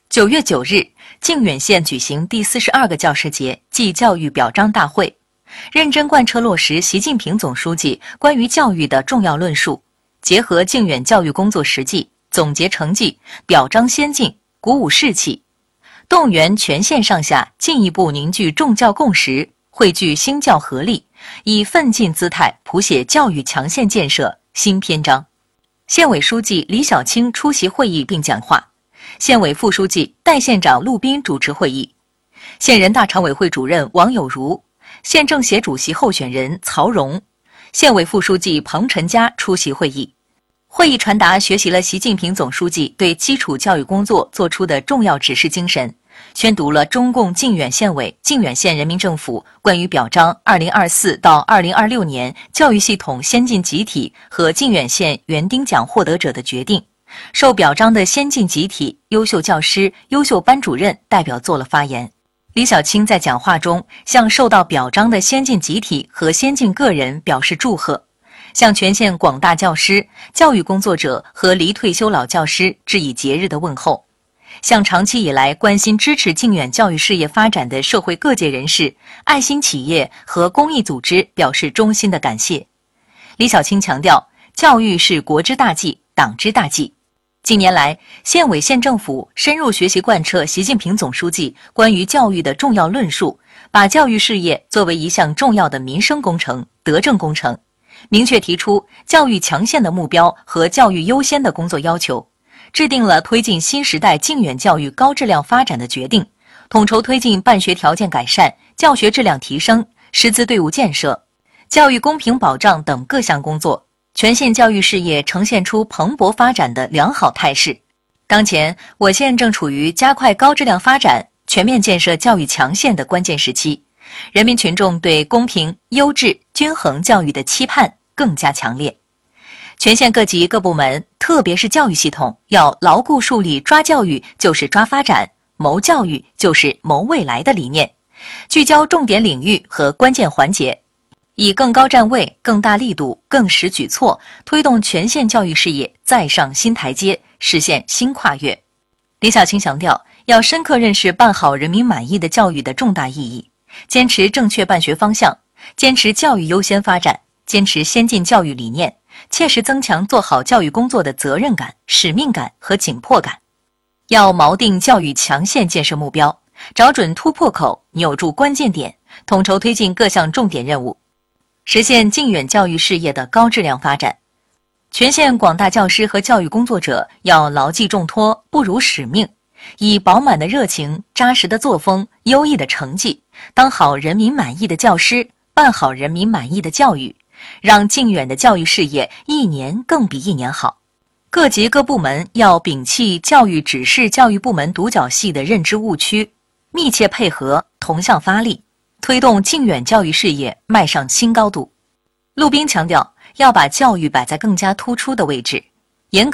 9月9日，靖远县举行第42个教师节暨教育表彰大会，认真贯彻落实习近平总书记关于教育的重要论述，结合靖远教育工作实际，总结成绩，表彰先进，鼓舞士气，动员全县上下进一步凝聚重教共识，汇聚兴教合力，以奋进姿态谱写教育强县建设新篇章。县委书记李小青出席会议并讲话，县委副书记、代县长陆斌主持会议，县人大常委会主任王有如、县政协主席候选人曹荣、县委副书记彭晨佳出席会议。会议传达学习了习近平总书记对基础教育工作作出的重要指示精神，宣读了中共靖远县委、靖远县人民政府关于表彰2024到2026年教育系统先进集体和靖远县园丁奖获得者的决定。受表彰的先进集体、优秀教师、优秀班主任代表做了发言。李小青在讲话中向受到表彰的先进集体和先进个人表示祝贺，向全县广大教师、教育工作者和离退休老教师致以节日的问候，向长期以来关心支持靖远教育事业发展的社会各界人士、爱心企业和公益组织表示衷心的感谢。李小青强调，教育是国之大计、党之大计。近年来，县委县政府深入学习贯彻习近平总书记关于教育的重要论述，把教育事业作为一项重要的民生工程、德政工程，明确提出教育强县的目标和教育优先的工作要求，制定了推进新时代靖远教育高质量发展的决定，统筹推进办学条件改善、教学质量提升、师资队伍建设、教育公平保障等各项工作，全县教育事业呈现出蓬勃发展的良好态势。当前，我县正处于加快高质量发展、全面建设教育强县的关键时期，人民群众对公平、优质、均衡教育的期盼更加强烈。全县各级各部门，特别是教育系统，要牢固树立抓教育就是抓发展、谋教育就是谋未来的理念，聚焦重点领域和关键环节，以更高站位、更大力度、更实举措，推动全县教育事业再上新台阶，实现新跨越。李小青强调，要深刻认识办好人民满意的教育的重大意义，坚持正确办学方向，坚持教育优先发展，坚持先进教育理念，切实增强做好教育工作的责任感、使命感和紧迫感。要锚定教育强县建设目标，找准突破口，扭住关键点，统筹推进各项重点任务，实现靖远教育事业的高质量发展。全县广大教师和教育工作者要牢记重托，不辱使命，以饱满的热情、扎实的作风、优异的成绩，当好人民满意的教师，办好人民满意的教育，让靖远的教育事业一年更比一年好。各级各部门要摒弃教育只是教育部门独角戏的认知误区，密切配合，同向发力，推动靖远教育事业迈上新高度。陆斌强调，要把教育摆在更加突出的位置，